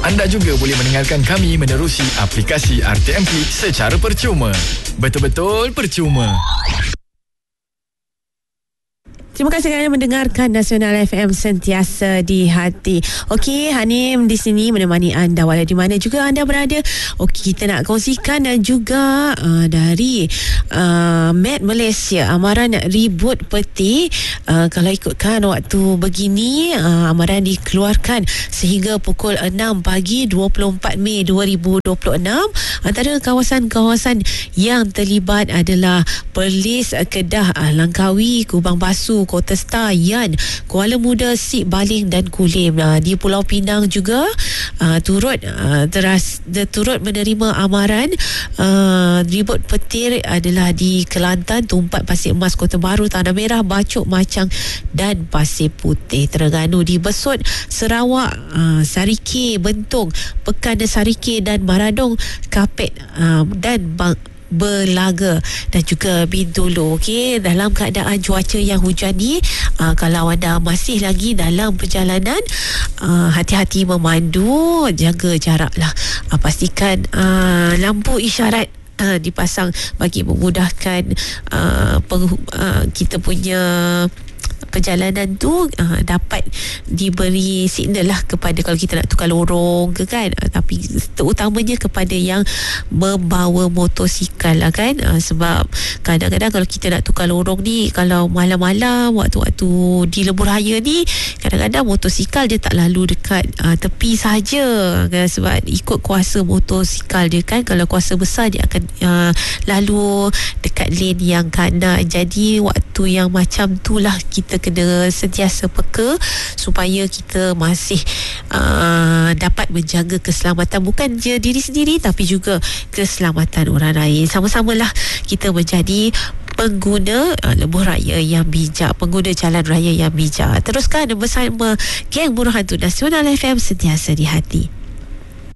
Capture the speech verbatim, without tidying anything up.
Anda juga boleh mendengarkan kami menerusi aplikasi R T M Klik secara percuma. Betul-betul percuma. Terima kasih kerana mendengarkan Nasional F M, sentiasa di hati. Okey, Hanim di sini menemani anda walau di mana juga anda berada. Okey, kita nak kongsikan dan juga uh, dari uh, Met Malaysia, amaran ribut peti. Uh, kalau ikutkan waktu begini, uh, amaran dikeluarkan sehingga pukul enam pagi dua puluh empat Mei dua ribu dua puluh enam. Antara kawasan-kawasan yang terlibat adalah Perlis, Kedah, Langkawi, Kubang Basuh, Kota Star, Yan, Kuala Muda, Sip Baling dan Kulim. Uh, di Pulau Pinang juga uh, turut uh, teras de, turut menerima amaran uh, ribut petir adalah di Kelantan, Tumpat, Pasir Emas, Kota Baru, Tanah Merah, Bacok, Macang dan Pasir Putih. Terengganu di Besut, Sarawak, uh, Sarike, Bentong, Pekan Sarike dan Maradong, Kapet uh, dan Bang Belaga dan juga Bintulu. Okey, dalam keadaan cuaca yang hujan ni, uh, kalau anda masih lagi dalam perjalanan, uh, hati-hati memandu, jaga jarak lah. Uh, pastikan uh, lampu isyarat uh, dipasang bagi memudahkan uh, peng, uh, kita punya perjalanan tu uh, dapat diberi signal lah kepada kalau kita nak tukar lorong ke kan, uh, tapi terutamanya kepada yang membawa motosikal lah kan, uh, sebab kadang-kadang kalau kita nak tukar lorong ni, kalau malam-malam waktu-waktu di lebuh raya ni, kadang-kadang motosikal dia tak lalu dekat uh, tepi saja kan, sebab ikut kuasa motosikal dia kan. Kalau kuasa besar dia akan uh, lalu dekat lane yang kanan. Jadi waktu yang macam tu lah kita kena sentiasa peka supaya kita masih uh, dapat menjaga keselamatan bukan je diri sendiri tapi juga keselamatan orang lain. Sama-samalah kita menjadi pengguna uh, lebuh raya yang bijak, pengguna jalan raya yang bijak. Teruskan bersama geng Buruh Hantu Nasional F M, sentiasa di hati.